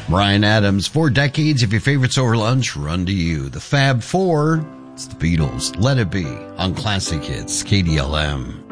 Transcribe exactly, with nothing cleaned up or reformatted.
Bryan Adams, four decades of your favorites over lunch run to you. The Fab Four, it's the Beatles. Let It Be on Classic Hits, K D L M.